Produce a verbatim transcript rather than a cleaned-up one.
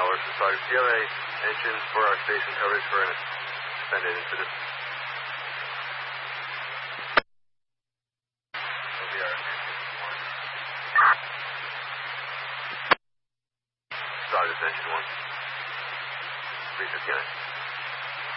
Larson. Sorry, do you have a engine for our station coverage for an extended incident? That'll be our engine one. Sorry, this engine one. three fifty-nine.